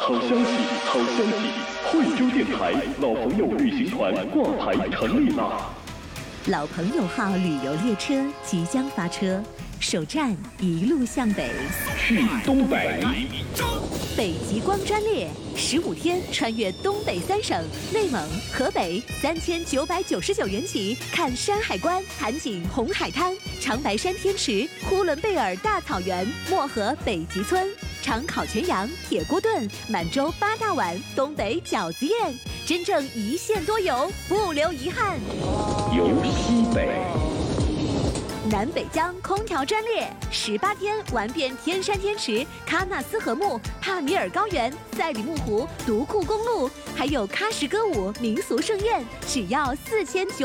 好消息，好消息！惠州电台老朋友旅行团挂牌成立啦！ 老朋友号旅游列车即将发车，首站一路向北， 去东北。 北极光专列15天穿越东北3省，内蒙、河北，3999元起看山海关、盘锦红海滩、长白山天池、呼伦贝尔大草原、漠河北极村、长烤全羊、铁锅炖、满洲8大碗、东北饺子宴，真正一线多游，不留遗憾。 游西北。 南北疆空调专列18天玩遍天山天池、喀纳斯河木、帕米尔高原、赛里木湖、独库公路，还有喀什歌舞民俗盛宴，只要4900。